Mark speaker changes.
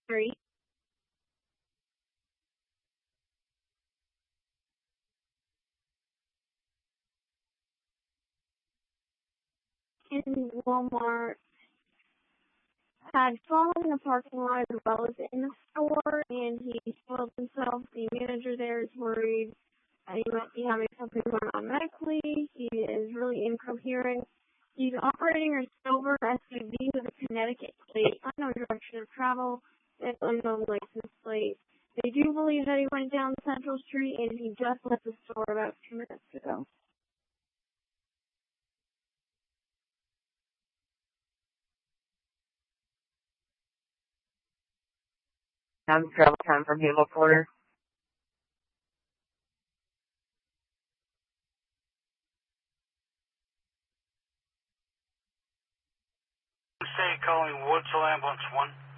Speaker 1: Street. In Walmart had fallen in the parking lot as well as in the store, and he spoiled himself. The manager there is worried he might be having something going on medically. He is really incoherent. He's operating a silver SUV with a Connecticut plate, unknown direction of travel, and unknown license plate. They do believe that he went down Central Street, and he just left the store about 2 minutes ago.
Speaker 2: Travel time from Halo Porter.
Speaker 3: Say calling Woodsville Ambulance 1.